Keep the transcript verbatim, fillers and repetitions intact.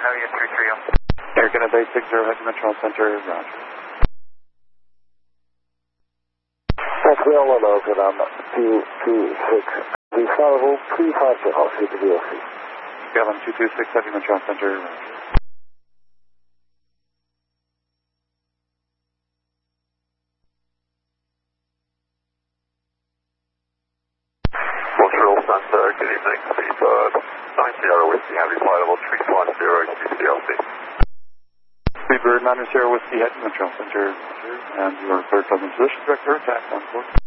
know you three three zero. Air Canada Base six zero, head to Metro Center, roger. That's Real Lolo, good on two two six. The Salvo three five zero, C to V O C. Gavin two two six, heading Metro Center, roger. Montreal Center, good evening, Seabird nine Sierra Whiskey, heavy flight level three five zero, C C L C. Seabird nine Sierra Whiskey, heading Metro Center, roger. And your third present position, director, attack one four.